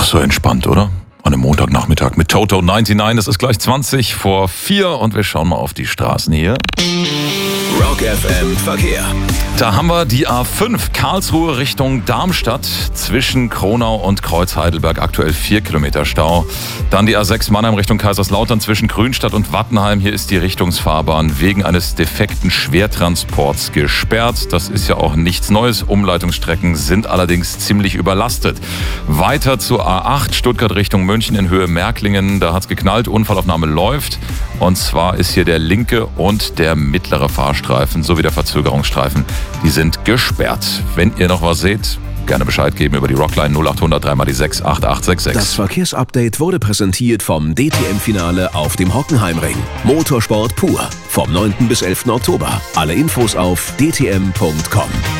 so entspannt, oder? An einem Montagnachmittag mit Toto 99. Es ist gleich 20 vor 4 und wir schauen mal auf die Straßen hier. Rock FM Verkehr. Da haben wir die A5 Karlsruhe Richtung Darmstadt zwischen Kronau und Kreuz-Heidelberg. Aktuell 4 Kilometer Stau. Dann die A6 Mannheim Richtung Kaiserslautern zwischen Grünstadt und Wattenheim. Hier ist die Richtungsfahrbahn wegen eines defekten Schwertransports gesperrt. Das ist ja auch nichts Neues. Umleitungsstrecken sind allerdings ziemlich überlastet. Weiter zur A8 Stuttgart Richtung München in Höhe Märklingen. Da hat es geknallt. Unfallaufnahme läuft. Und zwar ist hier der linke und der mittlere Fahrstreifen sowie der Verzögerungsstreifen. Die sind gesperrt. Wenn ihr noch was seht, gerne Bescheid geben über die Rockline 0800 3x6 8866. Das Verkehrsupdate wurde präsentiert vom DTM-Finale auf dem Hockenheimring. Motorsport pur. Vom 9. bis 11. Oktober. Alle Infos auf dtm.com.